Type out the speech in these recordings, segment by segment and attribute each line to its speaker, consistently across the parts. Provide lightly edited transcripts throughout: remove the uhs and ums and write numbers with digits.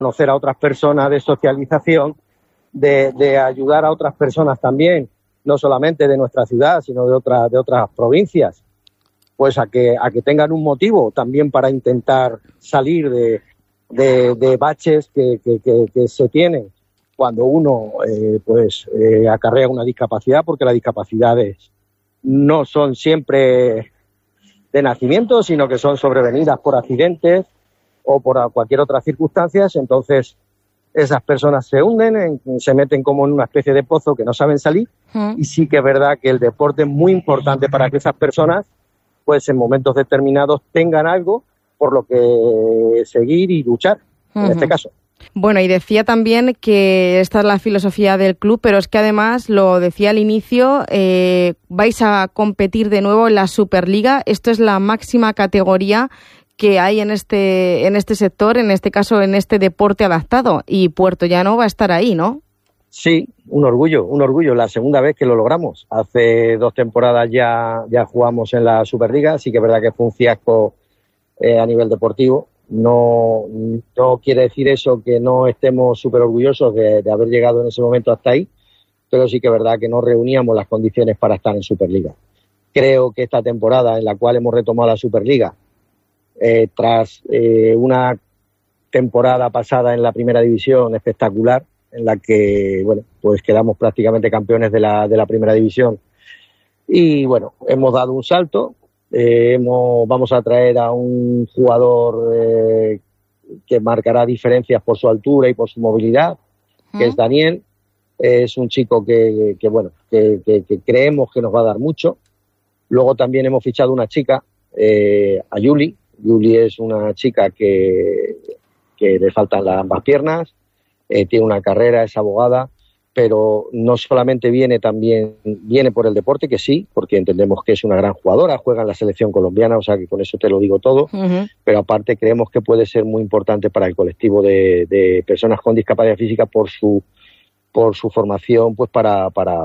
Speaker 1: conocer a otras personas, de socialización, de ayudar a otras personas también, no solamente de nuestra ciudad, sino de otras provincias, pues a que tengan un motivo también para intentar salir de baches que se tienen cuando uno acarrea una discapacidad, porque las discapacidades no son siempre de nacimiento, sino que son sobrevenidas por accidentes o por cualquier otra circunstancia. Entonces esas personas se hunden, se meten como en una especie de pozo que no saben salir. Y sí que es verdad que el deporte es muy importante para que esas personas, pues en momentos determinados, tengan algo por lo que seguir y luchar, en este caso.
Speaker 2: Bueno, y decía también que esta es la filosofía del club, pero es que además, lo decía al inicio, vais a competir de nuevo en la Superliga. Esto es la máxima categoría que hay en este sector, en este caso en este deporte adaptado, y Puertollano va a estar ahí, ¿no?
Speaker 1: Sí, un orgullo, la segunda vez que lo logramos. Hace 2 temporadas ya jugamos en la Superliga, sí que es verdad que fue un fiasco a nivel deportivo. No quiere decir eso que no estemos súper orgullosos de haber llegado en ese momento hasta ahí, pero sí que es verdad que no reuníamos las condiciones para estar en Superliga. Creo que esta temporada en la cual hemos retomado la Superliga, tras una temporada pasada en la primera división espectacular, en la que pues quedamos prácticamente campeones de la primera división, y hemos dado un salto. Vamos a traer a un jugador que marcará diferencias por su altura y por su movilidad, que es Daniel. Es un chico que creemos que nos va a dar mucho. Luego también hemos fichado una chica, a Yuli. Yuli es una chica que le faltan ambas piernas, tiene una carrera, es abogada, pero no solamente viene por el deporte, que sí, porque entendemos que es una gran jugadora, juega en la selección colombiana, o sea que con eso te lo digo todo, pero aparte creemos que puede ser muy importante para el colectivo de personas con discapacidad física por su formación, pues para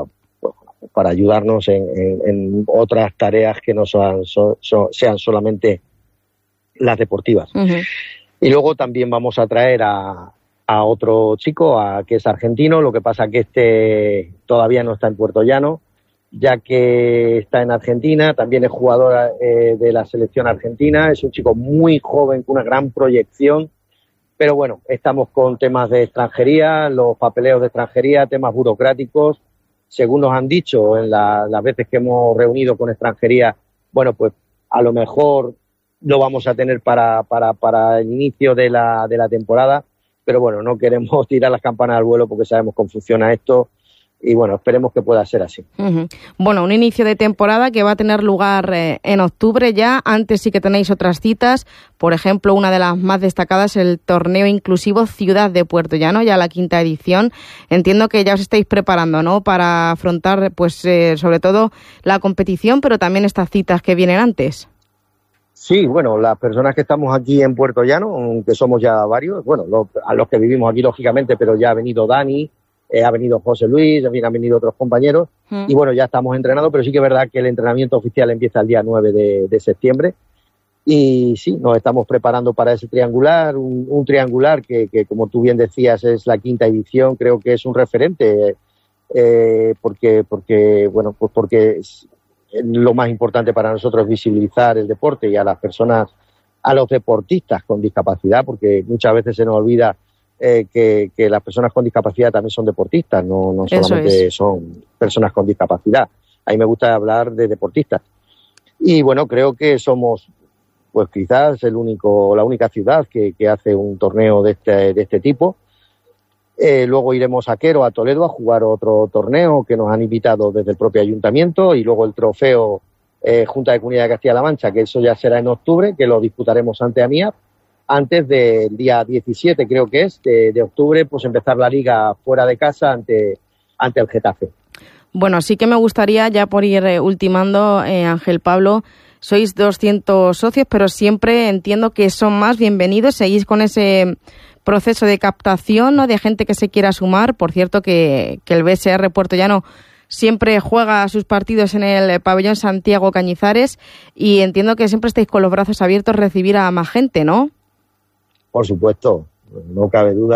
Speaker 1: ayudarnos en otras tareas que no sean solamente las deportivas. Y luego también vamos a traer a otro chico que es argentino, lo que pasa que este todavía no está en Puertollano, ya que está en Argentina, también es jugador de la selección argentina, es un chico muy joven con una gran proyección, pero estamos con temas de extranjería, los papeleos de extranjería, temas burocráticos, según nos han dicho en las veces que hemos reunido con extranjería, pues a lo mejor lo vamos a tener para el inicio de la temporada, pero no queremos tirar las campanas al vuelo porque sabemos cómo funciona esto y esperemos que pueda ser así.
Speaker 2: Un inicio de temporada que va a tener lugar en octubre ya. Antes sí que tenéis otras citas, por ejemplo, una de las más destacadas, el torneo inclusivo Ciudad de Puertollano, ya la 5ª edición. Entiendo que ya os estáis preparando, ¿no?, para afrontar, sobre todo la competición, pero también estas citas que vienen antes.
Speaker 1: Sí, las personas que estamos aquí en Puertollano, aunque somos ya varios, a los que vivimos aquí lógicamente, pero ya ha venido Dani, ha venido José Luis, también han venido otros compañeros, y ya estamos entrenando, pero sí que es verdad que el entrenamiento oficial empieza el día 9 de septiembre, y sí, nos estamos preparando para ese triangular, un triangular que como tú bien decías es la 5ª edición, creo que es un referente, porque lo más importante para nosotros es visibilizar el deporte y a las personas, a los deportistas con discapacidad, porque muchas veces se nos olvida que las personas con discapacidad también son deportistas, no solamente son personas con discapacidad. A mí me gusta hablar de deportistas. Y creo que somos pues quizás la única ciudad que hace un torneo de este tipo. Luego iremos a Quero, a Toledo, a jugar otro torneo que nos han invitado desde el propio ayuntamiento, y luego el trofeo Junta de Comunidad de Castilla-La Mancha, que eso ya será en octubre, que lo disputaremos ante AMIAP, antes del día 17, creo que es, de octubre, pues empezar la liga fuera de casa ante el Getafe.
Speaker 2: Sí que me gustaría, ya por ir ultimando, Ángel Pablo, sois 200 socios, pero siempre entiendo que son más bienvenidos, seguís con ese proceso de captación, ¿no?, de gente que se quiera sumar. Por cierto, que el BSR Puertollano siempre juega sus partidos en el pabellón Santiago Cañizares, y entiendo que siempre estáis con los brazos abiertos a recibir a más gente, ¿no?
Speaker 1: Por supuesto, No cabe duda